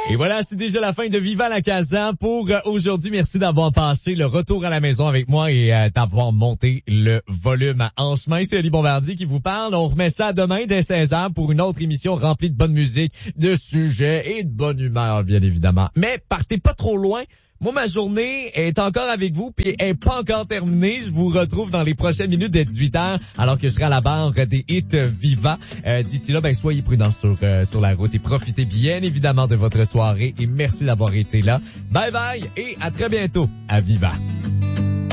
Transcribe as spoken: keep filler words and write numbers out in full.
Et voilà, c'est déjà la fin de Viva la Casa pour euh, aujourd'hui. Merci d'avoir passé le retour à la maison avec moi et euh, d'avoir monté le volume en chemin. C'est Oli Bombardier qui vous parle. On remet ça demain dès seize heures pour une autre émission remplie de bonne musique, de sujets et de bonne humeur, bien évidemment. Mais partez pas trop loin. Moi, ma journée est encore avec vous, puis elle est pas encore terminée. Je vous retrouve dans les prochaines minutes dès dix-huit heures, alors que je serai à la barre des hits Viva. Euh, d'ici là, ben soyez prudents sur euh, sur la route et profitez bien évidemment de votre soirée. Et merci d'avoir été là. Bye bye et à très bientôt à Viva.